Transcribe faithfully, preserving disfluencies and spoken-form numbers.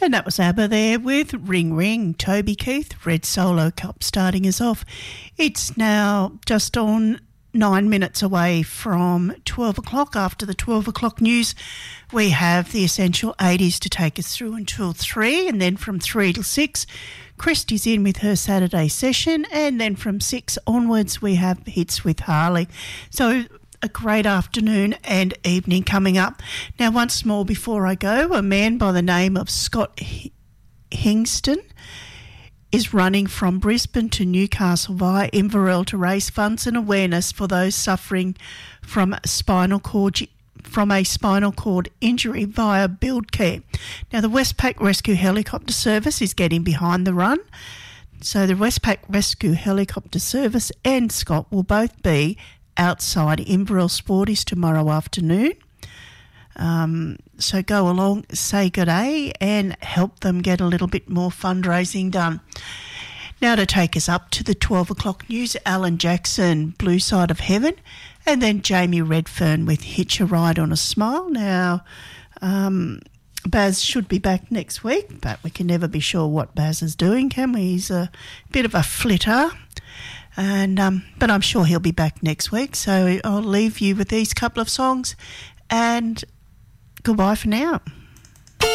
And that was ABBA there with Ring Ring. Toby Keith, Red Solo Cup starting us off. It's now just on nine minutes away from twelve o'clock. After the twelve o'clock news, we have the Essential eighties to take us through until three, and then from three till six, Christy's in with her Saturday session, and then from six onwards we have Hits with Harley. So a great afternoon and evening coming up. Now, once more before I go, a man by the name of Scott Hingston is running from Brisbane to Newcastle via Inverell to raise funds and awareness for those suffering from spinal cord from a spinal cord injury via Build Care. Now, the Westpac Rescue Helicopter Service is getting behind the run. So the Westpac Rescue Helicopter Service and Scott will both be outside Inverell Sporties tomorrow afternoon. Um, so go along, say good day, and help them get a little bit more fundraising done. Now to take us up to the twelve o'clock news, Alan Jackson, Blue Side of Heaven, and then Jamie Redfern with Hitch a Ride on a Smile. Now, um, Baz should be back next week, but we can never be sure what Baz is doing, can we? He's a bit of a flitter. And um, but I'm sure he'll be back next week. So I'll leave you with these couple of songs and goodbye for now.